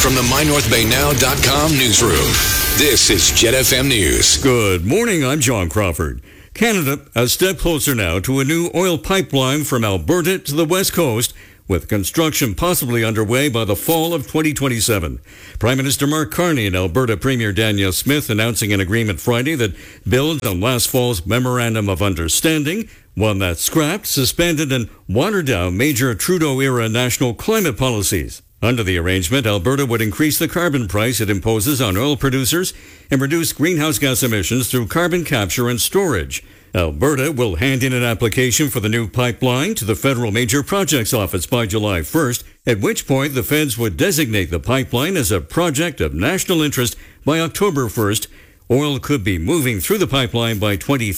from the MyNorthBayNow.com newsroom, this is Jet FM News. Good morning, I'm John Crawford. Canada a step closer now to a new oil pipeline from Alberta to the West Coast, with construction possibly underway by the fall of 2027. Prime Minister Mark Carney and Alberta Premier Danielle Smith announcing an agreement Friday that builds on last fall's Memorandum of Understanding, one that scrapped, suspended, and watered down major Trudeau-era national climate policies. Under the arrangement, Alberta would increase the carbon price it imposes on oil producers and reduce greenhouse gas emissions through carbon capture and storage. Alberta will hand in an application for the new pipeline to the Federal Major Projects Office by July 1st, at which point the feds would designate the pipeline as a project of national interest by October 1st. Oil could be moving through the pipeline by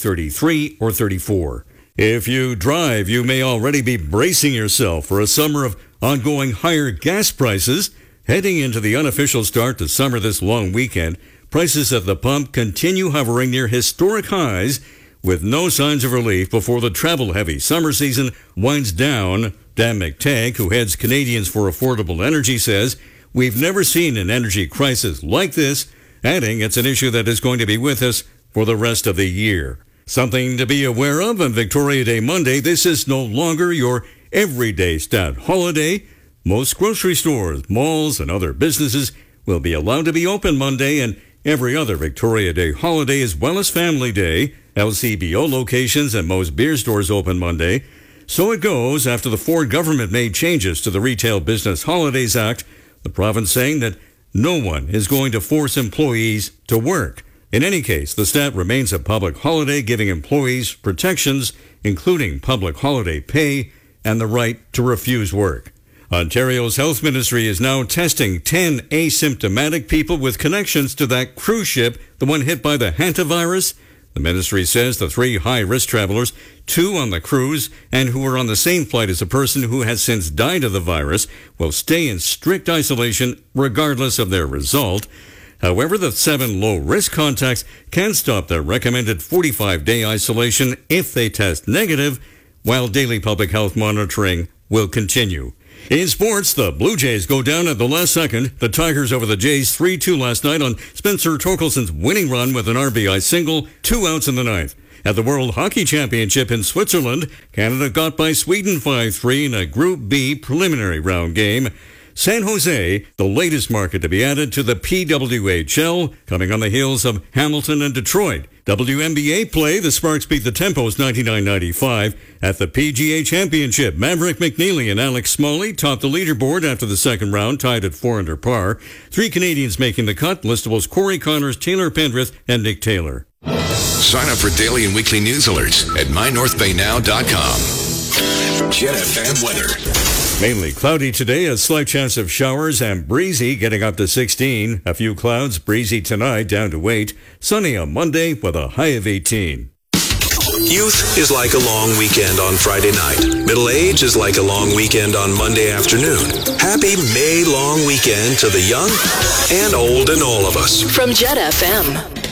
2033 or 34. If you drive, you may already be bracing yourself for a summer of ongoing higher gas prices. Heading into the unofficial start to summer this long weekend, prices at the pump continue hovering near historic highs, with no signs of relief before the travel-heavy summer season winds down. Dan McTagg, who heads Canadians for Affordable Energy, says, "We've never seen an energy crisis like this," adding it's an issue that is going to be with us for the rest of the year. Something to be aware of on Victoria Day Monday. This is no longer your everyday stat holiday. Most grocery stores, malls, and other businesses will be allowed to be open Monday and every other Victoria Day holiday, as well as Family Day. LCBO locations and most beer stores open Monday. So it goes after the Ford government made changes to the Retail Business Holidays Act, the province saying that no one is going to force employees to work. In any case, the stat remains a public holiday, giving employees protections, including public holiday pay and the right to refuse work. Ontario's health ministry is now testing 10 asymptomatic people with connections to that cruise ship, the one hit by the hantavirus. The ministry says the 3 high-risk travelers, 2 on the cruise and who were on the same flight as a person who has since died of the virus, will stay in strict isolation regardless of their result. However, the 7 low-risk contacts can stop their recommended 45-day isolation if they test negative, while daily public health monitoring will continue. In sports, the Blue Jays go down at the last second. The Tigers over the Jays 3-2 last night on Spencer Torkelson's winning run with an RBI single, 2 outs in the ninth. At the World Hockey Championship in Switzerland, Canada got by Sweden 5-3 in a Group B preliminary round game. San Jose, the latest market to be added to the PWHL, coming on the heels of Hamilton and Detroit. WNBA play, the Sparks beat the Tempos 99-95. At the PGA Championship, Maverick McNeely and Alex Smalley topped the leaderboard after the second round, tied at 4 under par. 3 Canadians making the cut, listables Corey Connors, Taylor Pendrith, and Nick Taylor. Sign up for daily and weekly news alerts at MyNorthBayNow.com. Jet FM weather. Mainly cloudy today, a slight chance of showers, and breezy, getting up to 16. A few clouds, breezy tonight, down to 8. Sunny on Monday with a high of 18. Youth is like a long weekend on Friday night. Middle age is like a long weekend on Monday afternoon. Happy May long weekend to the young and old and all of us. From Jet FM.